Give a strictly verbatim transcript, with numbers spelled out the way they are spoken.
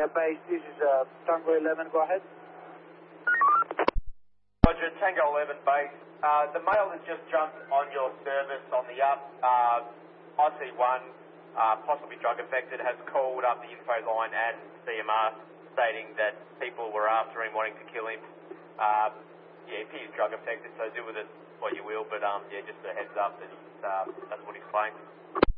Yeah, base, this is uh, Tango eleven, go ahead. Roger, Tango eleven base. Uh, the male has just jumped on your service on the up. Uh, I C one, uh, possibly drug affected, has called up the info line and C M R stating that people were after him, wanting to kill him. Uh, yeah, if he is drug affected, so do with it what you will, but um, yeah, just a heads up that he's, uh, that's what he's claimed.